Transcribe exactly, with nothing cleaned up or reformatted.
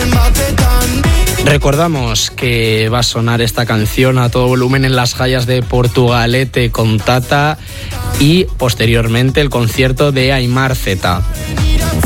Recordamos que va a sonar esta canción a todo volumen en las Fallas de Portugalete con Tata y posteriormente el concierto de Aimar Zeta.